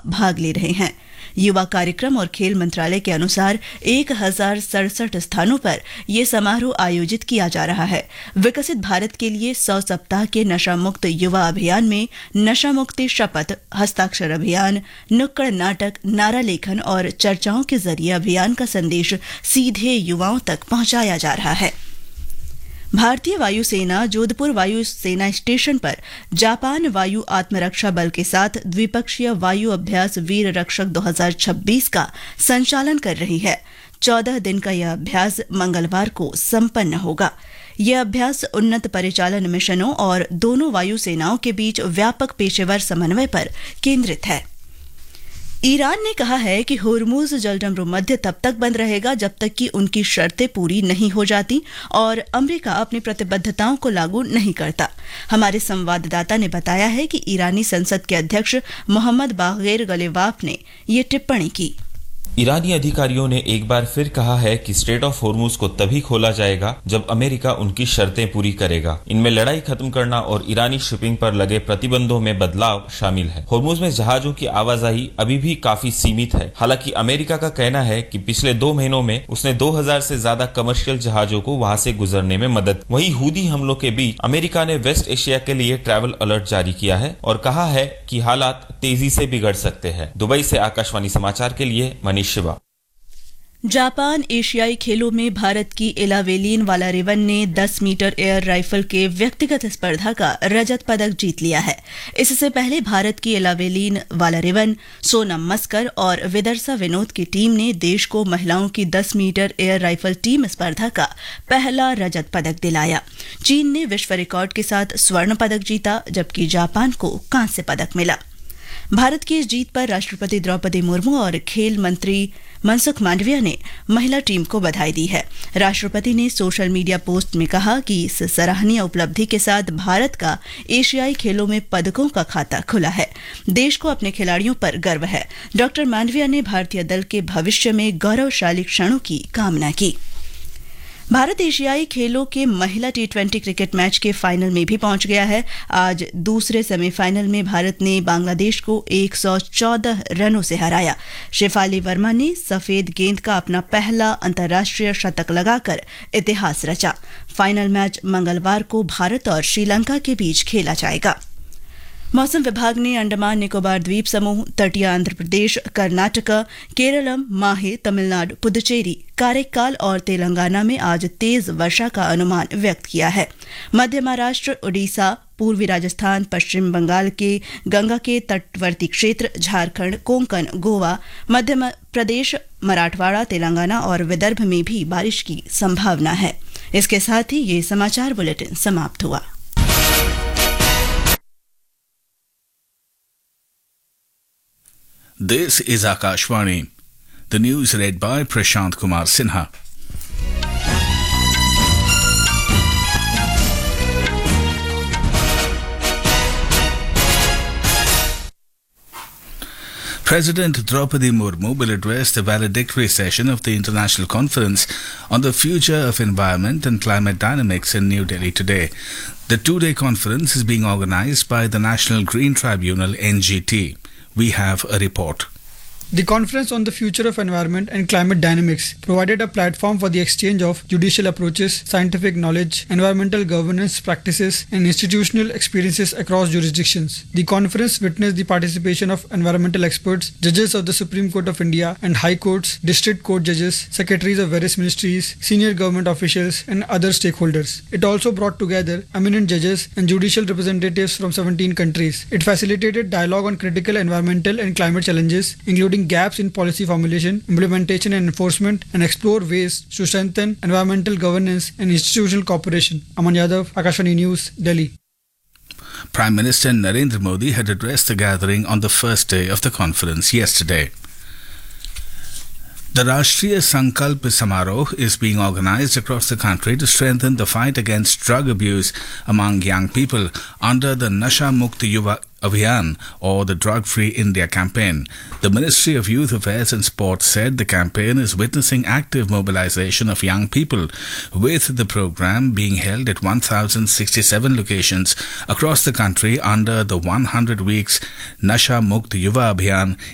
भाग ले रहे हैं। युवा कार्यक्रम और खेल मंत्रालय के अनुसार 1067 स्थानों पर यह समारोह आयोजित किया जा रहा है। विकसित भारत के लिए 100 सप्ताह के नशा मुक्त युवा अभियान में नशा मुक्ति शपथ, हस्ताक्षर अभियान, नुक्कड़ नाटक, नारा लेखन और चर्चाओं के जरिए अभियान का संदेश सीधे युवाओं तक पहुंचाया जा रहा है। भारतीय वायुसेना जोधपुर वायु सेना स्टेशन पर जापान वायु आत्मरक्षा बल के साथ द्विपक्षीय वायु अभ्यास वीर रक्षक 2026 का संचालन कर रही है। 14 दिन का यह अभ्यास मंगलवार को संपन्न होगा। यह अभ्यास उन्नत परिचालन मिशनों और दोनों वायु सेनाओं के बीच व्यापक पेशेवर समन्वय पर केंद्रित है। ईरान ने कहा है कि होर्मुज जलडमरू मध्य तब तक बंद रहेगा जब तक कि उनकी शर्तें पूरी नहीं हो जाती और अमेरिका अपनी प्रतिबद्धताओं को लागू नहीं करता। हमारे संवाददाता ने बताया है कि ईरानी संसद के अध्यक्ष मोहम्मद बागेर गलेवाफ ने ये टिप्पणी की। ईरानी अधिकारियों ने एक बार फिर कहा है कि स्ट्रेट ऑफ होर्मुज को तभी खोला जाएगा जब अमेरिका उनकी शर्तें पूरी करेगा। इनमें लड़ाई खत्म करना और ईरानी शिपिंग पर लगे प्रतिबंधों में बदलाव शामिल है। होर्मुज में जहाजों की आवाजाही अभी भी काफी सीमित है। हालांकि अमेरिका का कहना है कि पिछले 2 महीनों में उसने 2000 से ज्यादा कमर्शियल जहाजों को वहां से गुजरने में मदद। वहीं हूदी हमलों के बीच अमेरिका ने वेस्ट एशिया के लिए ट्रैवल अलर्ट जारी किया है और कहा है कि हालात तेजी से बिगड़ सकते हैं। दुबई से आकाशवाणी समाचार के लिए मनीष शिवा। जापान एशियाई खेलों में भारत की इलावेलिन वालारिवन ने 10 मीटर एयर राइफल के व्यक्तिगत स्पर्धा का रजत पदक जीत लिया है। इससे पहले भारत की इलावेलिन वालारिवन, सोनम मस्कर और विदर्शा विनोद की टीम ने देश को महिलाओं की 10 मीटर एयर राइफल टीम स्पर्धा का पहला रजत पदक दिलाया। चीन ने विश्व रिकॉर्ड के साथ स्वर्ण पदक जीता, जबकि जापान को कांस्य पदक मिला। भारत की इस जीत पर राष्ट्रपति द्रौपदी मुर्मू और खेल मंत्री मनसुख मांडविया ने महिला टीम को बधाई दी है। राष्ट्रपति ने सोशल मीडिया पोस्ट में कहा कि इस सराहनीय उपलब्धि के साथ भारत का एशियाई खेलों में पदकों का खाता खुला है। देश को अपने खिलाड़ियों पर गर्व है। डॉक्टर मांडविया ने भारतीय दल के भविष्य में गौरवशाली क्षणों की कामना की। भारत एशियाई खेलों के महिला T20 क्रिकेट मैच के फाइनल में भी पहुंच गया है। आज दूसरे सेमीफाइनल में भारत ने बांग्लादेश को 114 रनों से हराया। शेफाली वर्मा ने सफेद गेंद का अपना पहला अंतर्राष्ट्रीय शतक लगाकर इतिहास रचा। फाइनल मैच मंगलवार को भारत और श्रीलंका के बीच खेला जाएगा। मौसम विभाग ने अंडमान निकोबार द्वीप समूह, तटीय आंध्र प्रदेश, कर्नाटका, केरलम, माहे, तमिलनाडु, पुदुचेरी, कारेकाल और तेलंगाना में आज तेज वर्षा का अनुमान व्यक्त किया है। मध्य महाराष्ट्र, उड़ीसा, पूर्वी राजस्थान, पश्चिम बंगाल के गंगा के तटवर्ती क्षेत्र, झारखंड, कोंकण, गोवा, मध्य प्रदेश, मराठवाड़ा, तेलंगाना और विदर्भ में भी बारिश की संभावना है। इसके साथ ही ये समाचार बुलेटिन समाप्त हुआ। This is Akashvani. The news read by Prashant Kumar Sinha. President Draupadi Murmu will address the valedictory session of the International Conference on the Future of Environment and Climate Dynamics in New Delhi today. The two-day conference is being organized by the National Green Tribunal (NGT). We have a report. The Conference on the Future of Environment and Climate Dynamics provided a platform for the exchange of judicial approaches, scientific knowledge, environmental governance practices, and institutional experiences across jurisdictions. The conference witnessed the participation of environmental experts, judges of the Supreme Court of India and High Courts, district court judges, secretaries of various ministries, senior government officials, and other stakeholders. It also brought together eminent judges and judicial representatives from 17 countries. It facilitated dialogue on critical environmental and climate challenges, including gaps in policy formulation, implementation and enforcement, and explore ways to strengthen environmental governance and institutional cooperation. Aman Yadav, Akashvani News, Delhi. Prime Minister Narendra Modi had addressed the gathering on the first day of the conference yesterday. The Rashtriya Sankalp Samaroh is being organized across the country to strengthen the fight against drug abuse among young people under the Nasha Mukti Yuva Abhiyan or the Drug Free India campaign. The Ministry of Youth Affairs and Sport said the campaign is witnessing active mobilization of young people, with the program being held at 1,067 locations across the country under the 100 weeks Nasha Mukti Yuva Abhiyan